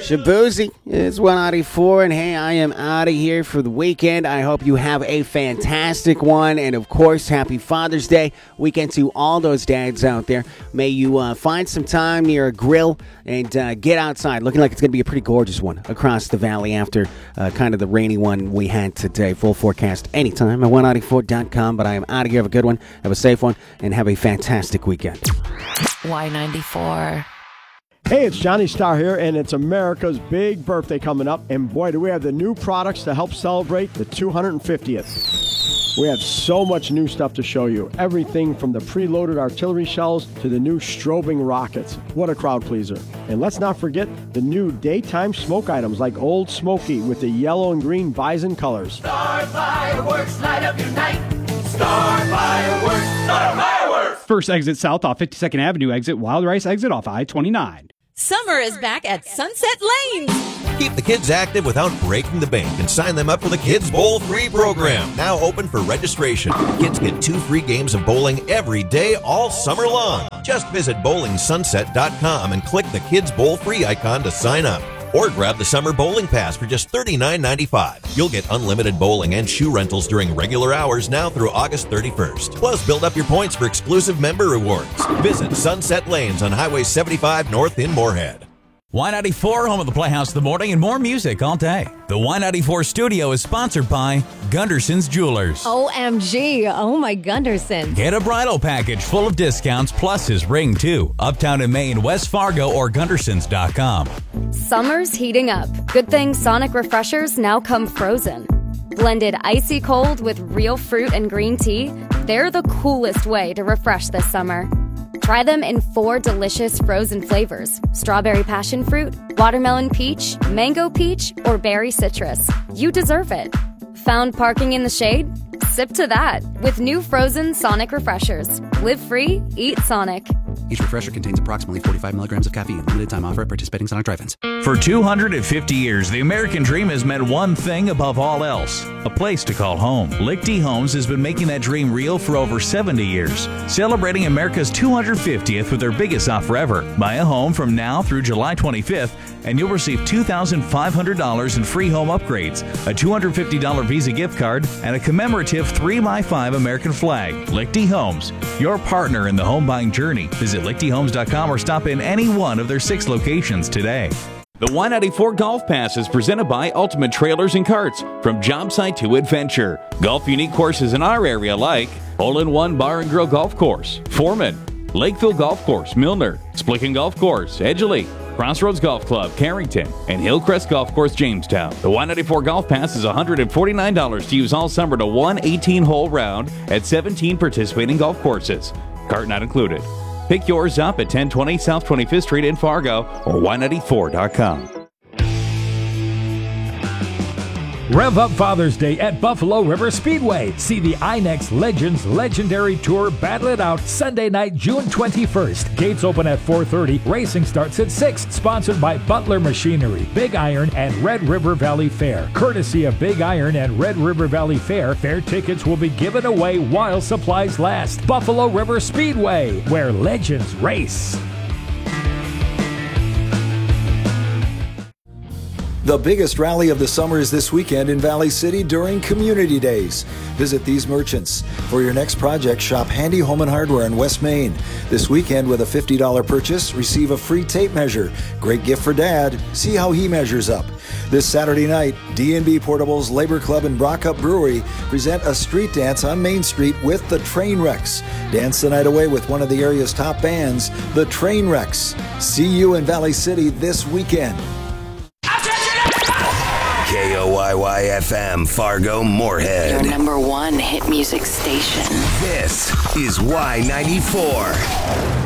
Shabuzi is 194, and hey, I am out of here for the weekend. I hope you have a fantastic one, and of course, happy Father's Day weekend to all those dads out there. May you find some time near a grill and get outside. Looking like it's going to be a pretty gorgeous one across the valley after kind of the rainy one we had today. Full forecast anytime at 194.com, but I am out of here. Have a good one, have a safe one, and have a fantastic weekend. Y94. Hey, it's Johnny Starr here, and it's America's big birthday coming up. And boy, do we have the new products to help celebrate the 250th. We have so much new stuff to show you. Everything from the preloaded artillery shells to the new strobing rockets. What a crowd pleaser. And let's not forget the new daytime smoke items like Old Smoky with the yellow and green bison colors. Star fireworks, light up your night. Star fireworks, star fireworks. First exit south off 52nd Avenue exit, Wild Rice exit off I-29. Summer is back at Sunset Lanes. Keep the kids active without breaking the bank and sign them up for the Kids Bowl Free program. Now open for registration. Kids get 2 free games of bowling every day all summer long. Just visit bowlingsunset.com and click the Kids Bowl Free icon to sign up. Or grab the summer bowling pass for just $39.95. You'll get unlimited bowling and shoe rentals during regular hours now through August 31st. Plus, build up your points for exclusive member rewards. Visit Sunset Lanes on Highway 75 North in Moorhead. Y94, home of the Playhouse in the morning and more music all day. The Y94 studio is sponsored by Gunderson's Jewelers. OMG, oh my Gunderson. Get a bridal package full of discounts plus his ring too. Uptown in Maine, West Fargo, or Gundersons.com. Summer's heating up. Good thing Sonic Refreshers now come frozen. Blended icy cold with real fruit and green tea, they're the coolest way to refresh this summer. Try them in 4 delicious frozen flavors: strawberry passion fruit, watermelon peach, mango peach, or berry citrus. You deserve it. Found parking in the shade? Sip to that with new frozen Sonic Refreshers. Live free, eat Sonic. Each refresher contains approximately 45 milligrams of caffeine. Limited time offer at participating Sonic drive-ins. For 250 years, the American dream has meant one thing above all else: a place to call home. Lichty Homes has been making that dream real for over 70 years, celebrating America's 250th with their biggest offer ever. Buy a home from now through July 25th, and you'll receive $2,500 in free home upgrades, a $250 Visa gift card, and a commemorative 3x5 American flag. Lichty Homes, your partner in the home buying journey. Visit lichtyhomes.com or stop in any one of their 6 locations today. The Y94 Golf Pass is presented by Ultimate Trailers and Carts. From job site to adventure. Golf unique courses in our area like Hole-in-One Bar and Grill Golf Course, Foreman, Lakeville Golf Course, Milner, Splicken Golf Course, Edgeley, Crossroads Golf Club, Carrington, and Hillcrest Golf Course, Jamestown. The Y94 Golf Pass is $149 to use all summer to one 18-hole round at 17 participating golf courses. Cart not included. Pick yours up at 1020 South 25th Street in Fargo or Y94.com. Rev up Father's Day at Buffalo River Speedway. See the INEX Legends Legendary Tour battle it out Sunday night, June 21st. Gates open at 4:30. Racing starts at 6. Sponsored by Butler Machinery, Big Iron, and Red River Valley Fair. Courtesy of Big Iron and Red River Valley Fair, fair tickets will be given away while supplies last. Buffalo River Speedway, where legends race. The biggest rally of the summer is this weekend in Valley City during Community Days. Visit these merchants. For your next project, shop Handy Home and Hardware in West Main. This weekend, with a $50 purchase, receive a free tape measure. Great gift for Dad. See how he measures up. This Saturday night, D&B Portables, Labor Club, and Brock Up Brewery present a street dance on Main Street with the Trainwrecks. Dance the night away with one of the area's top bands, the Trainwrecks. See you in Valley City this weekend. KOYY-FM, Fargo, Moorhead. Your number 1 hit music station. This is Y94.